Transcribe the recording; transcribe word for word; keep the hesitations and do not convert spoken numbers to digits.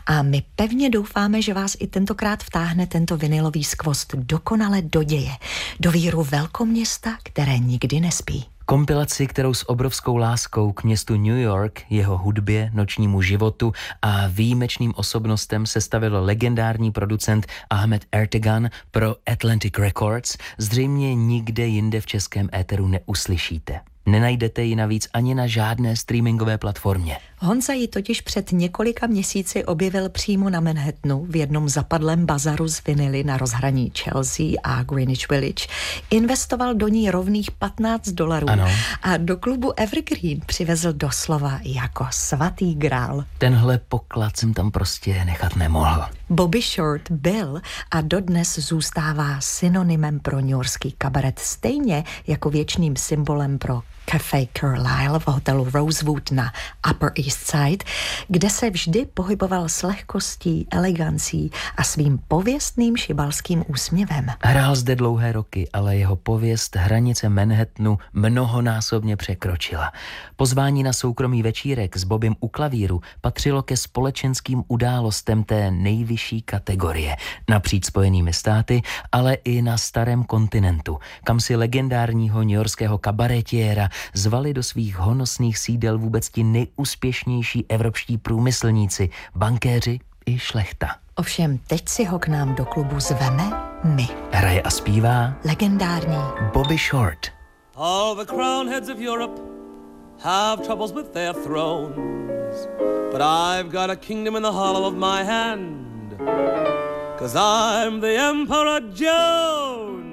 A my pevně doufáme, že vás i tentokrát vtáhne tento vinylový skvost dokonale do děje, do víru velkoměsta, které nikdy nespí. Kompilaci, kterou s obrovskou láskou k městu New York, jeho hudbě, nočnímu životu a výjimečným osobnostem sestavil legendární producent Ahmet Ertegun pro Atlantic Records, zřejmě nikde jinde v českém éteru neuslyšíte. Nenajdete ji navíc ani na žádné streamingové platformě. Honza ji totiž před několika měsíci objevil přímo na Manhattanu v jednom zapadlém bazaru z vinily na rozhraní Chelsea a Greenwich Village. Investoval do ní rovných patnáct dolarů ano. A do klubu Evergreen přivezl doslova jako svatý grál. Tenhle poklad jsem tam prostě nechat nemohl. Bobby Short byl a dodnes zůstává synonymem pro newyorský kabaret, stejně jako věčným symbolem pro Café Carlyle v hotelu Rosewood na Upper East Side, kde se vždy pohyboval s lehkostí, elegancí a svým pověstným šibalským úsměvem. Hrál zde dlouhé roky, ale jeho pověst hranice Manhattanu mnohonásobně překročila. Pozvání na soukromý večírek s Bobem u klavíru patřilo ke společenským událostem té nejvyšší kategorie napříč Spojenými státy, ale i na starém kontinentu, kam si legendárního newyorského kabaretiéra zvali do svých honosných sídel vůbec ti nejúspěšnější evropští průmyslníci, bankéři i šlechta. Ovšem teď si ho k nám do klubu zveme my. Hraje a zpívá legendární Bobby Short. All the crown heads of Europe have troubles with their thrones, but I've got a kingdom in the hollow of my hand, 'cause I'm the Emperor Jones.